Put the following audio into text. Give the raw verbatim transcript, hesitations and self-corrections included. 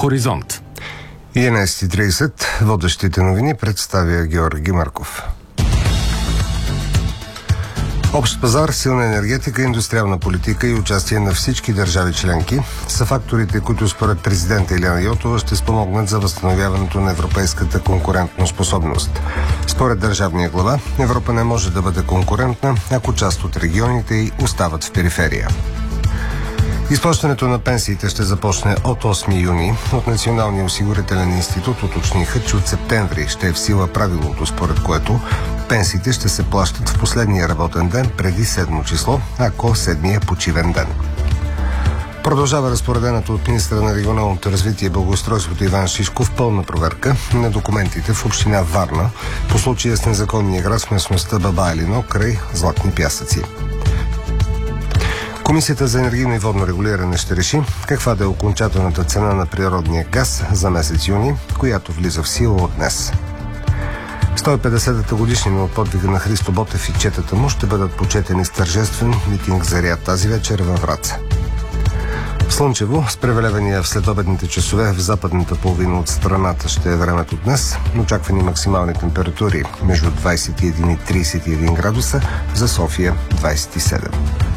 Хоризонт. единайсет и трийсет. Водещите новини представя Георги Марков. Общ пазар, силна енергетика, индустриална политика и участие на всички държави членки са факторите, които според президента Илияна Йотова ще спомогнат за възстановяването на европейската конкурентоспособност. Според държавния глава, Европа не може да бъде конкурентна, ако част от регионите й остават в периферия. Изплащането на пенсиите ще започне от осми юни. От Националния осигурителен институт уточниха, че от септември ще е в сила правилото, според което пенсиите ще се плащат в последния работен ден преди седмо число, ако седмия е почивен ден. Продължава разпоредената от министъра на регионалното развитие и благоустройството Иван Шишков пълна проверка на документите в община Варна по случая с незаконния град в местността Баба Елино край Златни пясъци. Комисията за енергийно и водно регулиране ще реши каква да е окончателната цена на природния газ за месец юни, която влиза в сила от днес. сто и петдесетата годишнина от подвига на Христо Ботев и четата му ще бъдат почетени с тържествен митинг за ряд тази вечер във Враца. Слънчево, с превалявания в следобедните часове в западната половина от страната ще е времето днес. Очаквани максимални температури между двайсет и един и трийсет и един градуса, за София двайсет и седем.